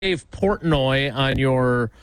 Dave Portnoy on your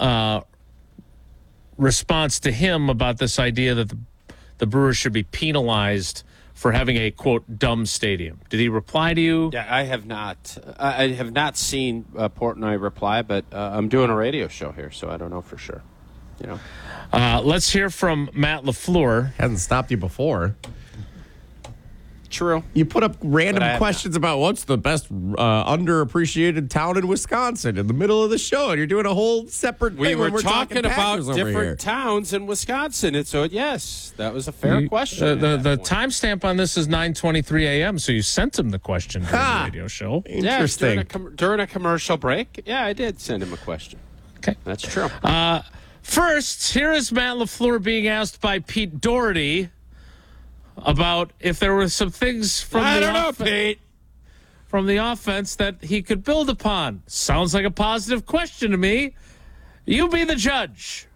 response to him about this idea that the Brewers should be penalized for having a, quote, dumb stadium. Did he reply to you? Yeah, I have not. I have not seen Portnoy reply, but I'm doing a radio show here, so I don't know for sure. You know. Let's hear from Matt LaFleur. Hasn't stopped you before. True. You put up random questions about what's the best underappreciated town in Wisconsin in the middle of the show, and you're doing a whole separate thing. We were when talking about Packers over here. different towns in Wisconsin, and so, yes, that was a fair question. The timestamp on this is 9:23 a.m., so you sent him the question during the radio show. Interesting. Yeah, during a commercial break. Yeah, I did send him a question. Okay. That's true. First, here is Matt LaFleur being asked by Pete Doherty about if there were some things from Pete. from the offense that he could build upon. Sounds like a positive question to me. You be the judge.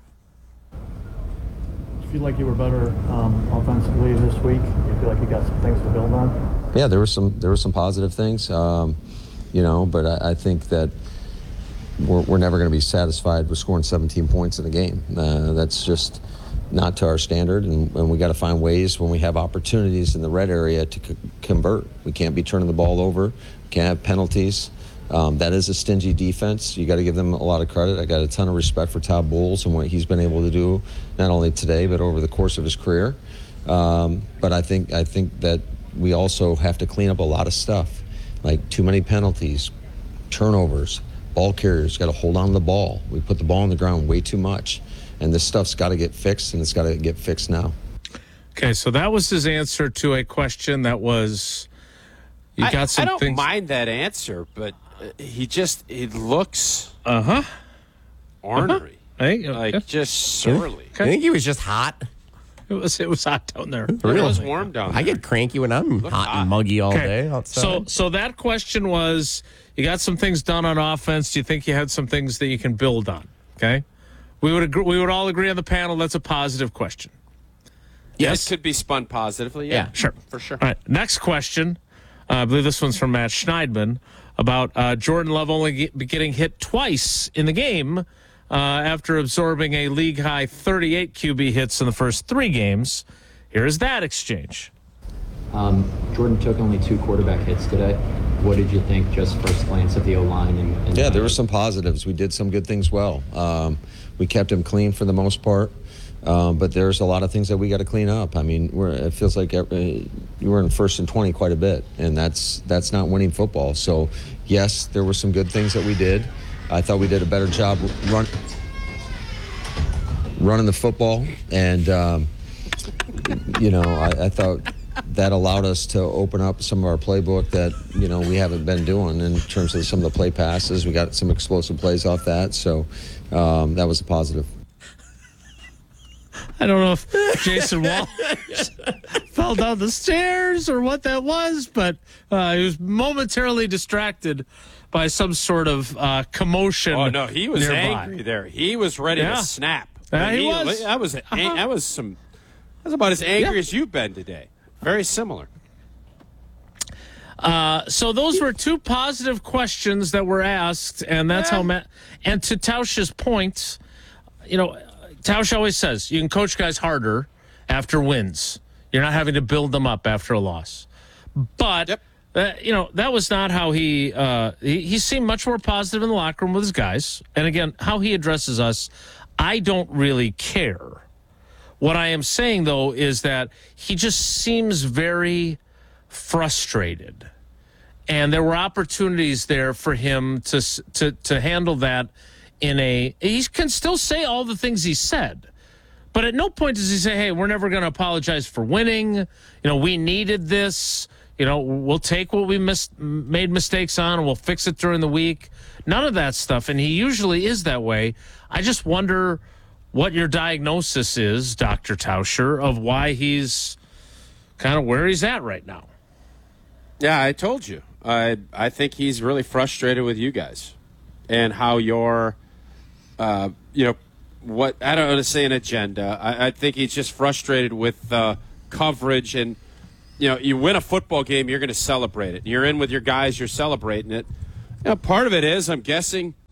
You feel like you were better offensively this week? You feel like you got some things to build on? Yeah, there were some positive things, but I think that we're never going to be satisfied with scoring 17 points in a game. That's just not to our standard, and we got to find ways when we have opportunities in the red area to convert. We can't be turning the ball over. We can't have penalties. That is a stingy defense. You got to give them a lot of credit. I got a ton of respect for Todd Bowles and what he's been able to do, not only today but over the course of his career. But I think that we also have to clean up a lot of stuff, like too many penalties, turnovers, ball carriers got to hold on to the ball. We put the ball on the ground way too much. And this stuff's got to get fixed, and it's got to get fixed now. Okay, so that was his answer to a question that was, I don't mind that answer, but he looks ornery. Hey, just surly. I think he was just hot. It was hot down there. It was warm down there. I get cranky when I'm hot and muggy all day outside. So that question was, you got some things done on offense. Do you think you had some things that you can build on? Okay. We would all agree on the panel that's a positive question. Yes, it could be spun positively. Yeah, sure. For sure. All right, next question. I believe this one's from Matt Schneidman about Jordan Love only getting hit twice in the game after absorbing a league-high 38 QB hits in the first 3 games. Here's that exchange. Jordan took only 2 quarterback hits today. What did you think, just first glance at the O-line? Yeah, there were some positives. We did some good things well. We kept him clean for the most part, but there's a lot of things that we got to clean up. I mean, it feels like you were in 1st and 20 quite a bit, and that's not winning football. So, yes, there were some good things that we did. I thought we did a better job running the football, and I thought that allowed us to open up some of our playbook that, we haven't been doing in terms of some of the play passes. We got some explosive plays off that, so that was a positive. I don't know if Jason Wallace fell down the stairs or what that was, but he was momentarily distracted by some sort of commotion. Oh, no, he was nearby. angry there. He was ready to snap. He was. That was about as angry as you've been today. Very similar. So those were 2 positive questions that were asked, and that's how Matt. And to Tausch's point, Tausch always says you can coach guys harder after wins. You're not having to build them up after a loss. But that was not how he seemed much more positive in the locker room with his guys. And again, how he addresses us, I don't really care. What I am saying, though, is that he just seems very frustrated. And there were opportunities there for him to handle that he can still say all the things he said. But at no point does he say, hey, we're never going to apologize for winning. We needed this. We'll take what we made mistakes on and we'll fix it during the week. None of that stuff. And he usually is that way. I just wonder what your diagnosis is, Dr. Tauscher, of why he's kind of where he's at right now. Yeah, I told you. I think he's really frustrated with you guys and how you're, what I don't want to say an agenda. I think he's just frustrated with coverage and, you win a football game, you're going to celebrate it. You're in with your guys, you're celebrating it. Part of it is, I'm guessing,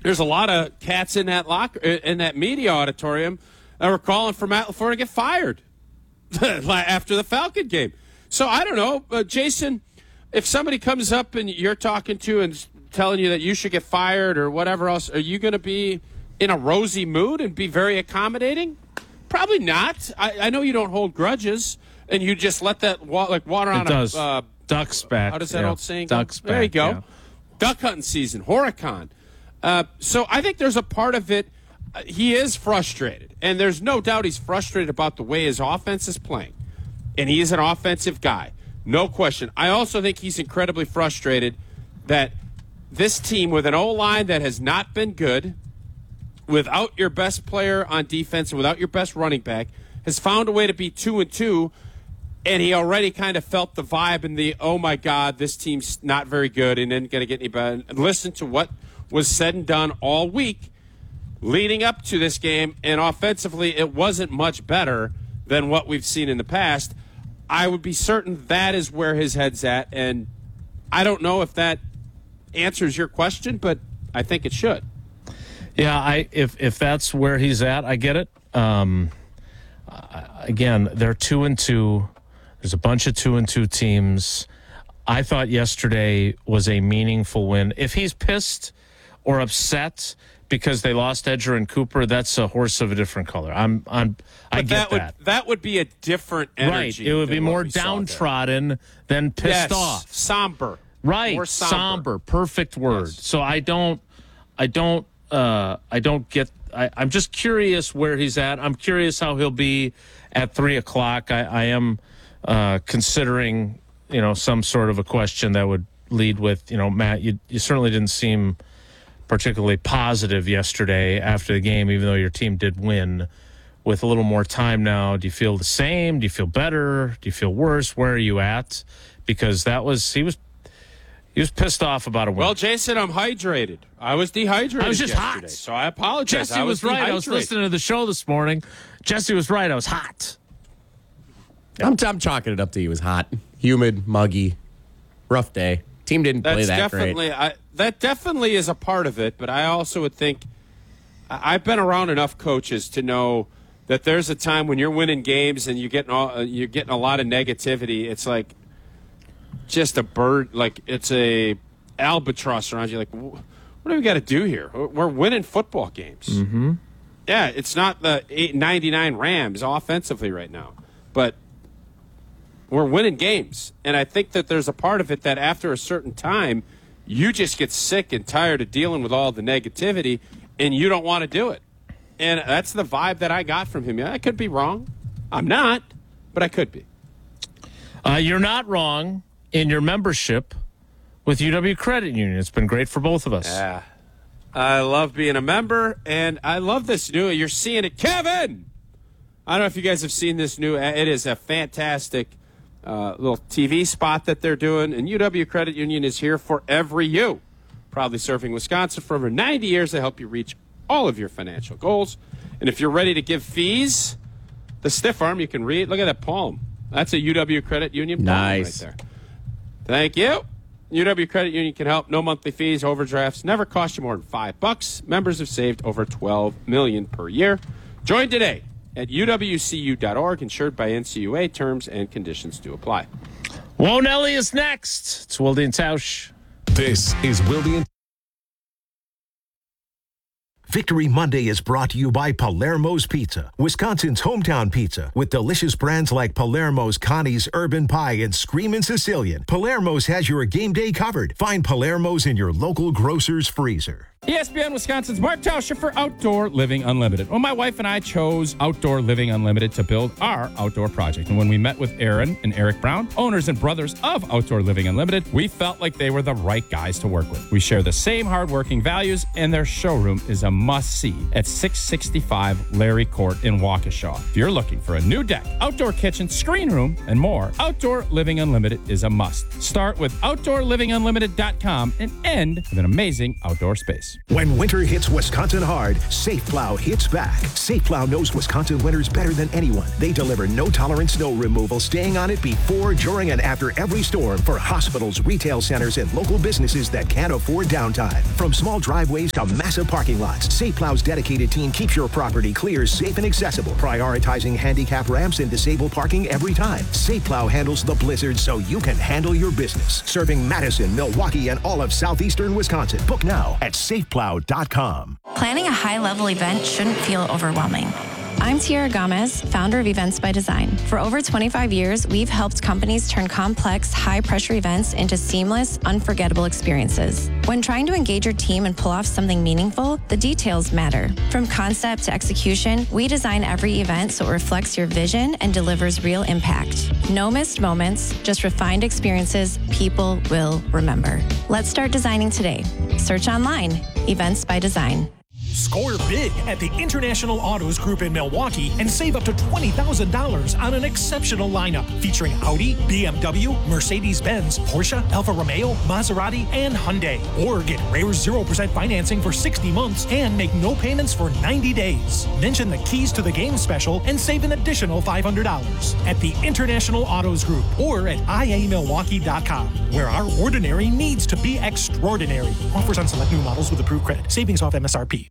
there's a lot of cats in that media auditorium that were calling for Matt LaFleur to get fired after the Falcon game. So I don't know, Jason, if somebody comes up and you're talking to and telling you that you should get fired or whatever else, are you going to be in a rosy mood and be very accommodating? Probably not. I know you don't hold grudges and you just let that water on a duck's back. How does that old saying go? Duck's back. There you go. Yeah. Duck hunting season, Horicon. So I think there's a part of it. He is frustrated, and there's no doubt he's frustrated about the way his offense is playing. And he is an offensive guy, no question. I also think he's incredibly frustrated that this team, with an O-line that has not been good, without your best player on defense and without your best running back, has found a way to be 2-2, and he already kind of felt the vibe and the, oh, my God, this team's not very good and isn't going to get any better. And listen to what was said and done all week leading up to this game, and offensively it wasn't much better than what we've seen in the past. I would be certain that is where his head's at, and I don't know if that answers your question, but I think it should. Yeah, if that's where he's at, I get it. Again, they're 2-2. There's a bunch of 2-2 teams. I thought yesterday was a meaningful win. If he's pissed or upset because they lost Edger and Cooper, that's a horse of a different color. I get that. That would be a different energy. Right. It would be more downtrodden than pissed off. Somber. Right. More somber. Perfect word. Yes. So I don't get. I'm just curious where he's at. I'm curious how he'll be at 3:00. I am considering, some sort of a question that would lead with, Matt, you certainly didn't seem particularly positive yesterday after the game, even though your team did win. With a little more time now, do you feel the same? Do you feel better? Do you feel worse? Where are you at? Because he was pissed off about a win. Well, Jason, I'm hydrated. I was dehydrated. I was just yesterday, hot. So I apologize. Jesse was right. I was listening to the show this morning. Jesse was right. I was hot. I'm chalking it up to he was hot, humid, muggy, rough day. Team didn't play that great. That definitely is a part of it, but I also would think I've been around enough coaches to know that there's a time when you're winning games and you're getting a lot of negativity. It's like just a bird, like it's a albatross around you. Like, what do we got to do here? We're winning football games. Mm-hmm. Yeah, it's not the 99 Rams offensively right now, but we're winning games. And I think that there's a part of it that after a certain time, you just get sick and tired of dealing with all the negativity, and you don't want to do it. And that's the vibe that I got from him. Yeah, I could be wrong. I'm not, but I could be. You're not wrong in your membership with UW Credit Union. It's been great for both of us. Yeah. I love being a member, and I love this new. You're seeing it. Kevin! I don't know if you guys have seen this new. It is a fantastic little TV spot that they're doing, and UW Credit Union is here for every you. Proudly serving Wisconsin for over 90 years to help you reach all of your financial goals. And if you're ready to give fees, the stiff arm, you can read. Look at that palm. That's a UW Credit Union palm right there. Thank you. UW Credit Union can help. No monthly fees, overdrafts, never cost you more than $5. Members have saved over $12 million per year. Join today at uwcu.org, insured by NCUA. Terms and conditions do apply. Whoa, Nelly is next. It's Wilde and Tausch. This is Wilde and Victory Monday is brought to you by Palermo's Pizza, Wisconsin's hometown pizza, with delicious brands like Palermo's, Connie's, Urban Pie, and Screamin' Sicilian. Palermo's has your game day covered. Find Palermo's in your local grocer's freezer. ESPN Wisconsin's Mark Tauscher for Outdoor Living Unlimited. Well, my wife and I chose Outdoor Living Unlimited to build our outdoor project. And when we met with Aaron and Eric Brown, owners and brothers of Outdoor Living Unlimited, we felt like they were the right guys to work with. We share the same hardworking values, and their showroom is a must-see at 665 Larry Court in Waukesha. If you're looking for a new deck, outdoor kitchen, screen room, and more, Outdoor Living Unlimited is a must. Start with OutdoorLivingUnlimited.com and end with an amazing outdoor space. Yes. When winter hits Wisconsin hard, Safe Plow hits back. Safe Plow knows Wisconsin winters better than anyone. They deliver no-tolerance snow removal, staying on it before, during, and after every storm for hospitals, retail centers, and local businesses that can't afford downtime. From small driveways to massive parking lots, Safe Plow's dedicated team keeps your property clear, safe, and accessible, prioritizing handicap ramps and disabled parking every time. Safe Plow handles the blizzards so you can handle your business. Serving Madison, Milwaukee, and all of southeastern Wisconsin. Book now at safeplow.com. Planning a high-level event shouldn't feel overwhelming. I'm Tiara Gomez, founder of Events by Design. For over 25 years, we've helped companies turn complex, high-pressure events into seamless, unforgettable experiences. When trying to engage your team and pull off something meaningful, the details matter. From concept to execution, we design every event so it reflects your vision and delivers real impact. No missed moments, just refined experiences people will remember. Let's start designing today. Search online, Events by Design. Score big at the International Autos Group in Milwaukee and save up to $20,000 on an exceptional lineup featuring Audi, BMW, Mercedes-Benz, Porsche, Alfa Romeo, Maserati, and Hyundai. Or get rare 0% financing for 60 months and make no payments for 90 days. Mention the Keys to the Game special and save an additional $500 at the International Autos Group or at iamilwaukee.com, where our ordinary needs to be extraordinary. Offers on select new models with approved credit. Savings off MSRP.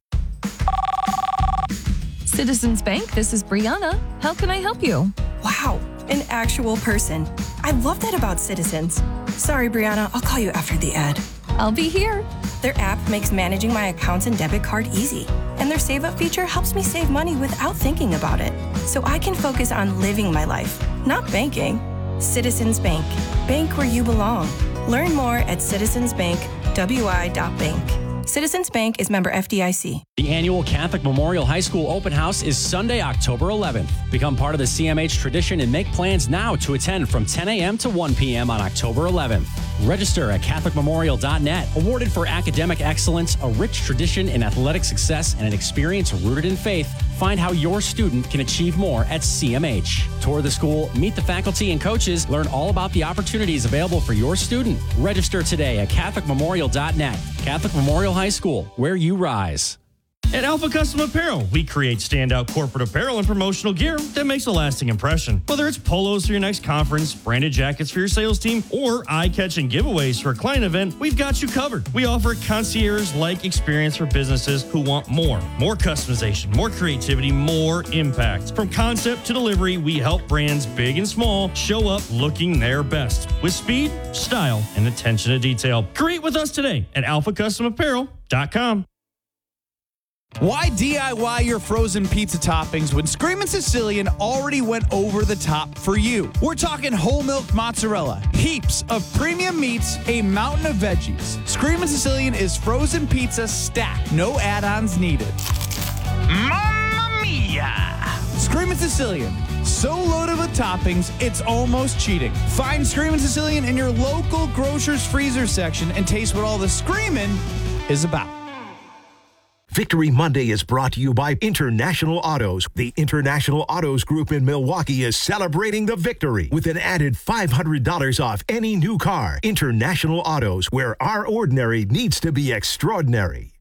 Citizens Bank, this is Brianna. How can I help you? Wow, an actual person. I love that about Citizens. Sorry, Brianna, I'll call you after the ad. I'll be here. Their app makes managing my accounts and debit card easy. And their Save Up feature helps me save money without thinking about it. So I can focus on living my life, not banking. Citizens Bank. Bank where you belong. Learn more at citizensbankwi.bank. Citizens Bank is member FDIC. The annual Catholic Memorial High School Open House is Sunday, October 11th. Become part of the CMH tradition and make plans now to attend from 10 a.m. to 1 p.m. on October 11th. Register at CatholicMemorial.net. Awarded for academic excellence, a rich tradition in athletic success, and an experience rooted in faith, find how your student can achieve more at CMH. Tour the school, meet the faculty and coaches, learn all about the opportunities available for your student. Register today at CatholicMemorial.net. Catholic Memorial High School, where you rise. At Alpha Custom Apparel, we create standout corporate apparel and promotional gear that makes a lasting impression. Whether it's polos for your next conference, branded jackets for your sales team, or eye-catching giveaways for a client event, we've got you covered. We offer a concierge-like experience for businesses who want more. More customization, more creativity, more impact. From concept to delivery, we help brands big and small show up looking their best with speed, style, and attention to detail. Create with us today at alphacustomapparel.com. Why DIY your frozen pizza toppings when Screamin' Sicilian already went over the top for you? We're talking whole milk mozzarella, heaps of premium meats, a mountain of veggies. Screamin' Sicilian is frozen pizza stacked, no add-ons needed. Mamma mia! Screamin' Sicilian, so loaded with toppings, it's almost cheating. Find Screamin' Sicilian in your local grocer's freezer section and taste what all the screamin' is about. Victory Monday is brought to you by International Autos. The International Autos Group in Milwaukee is celebrating the victory with an added $500 off any new car. International Autos, where our ordinary needs to be extraordinary.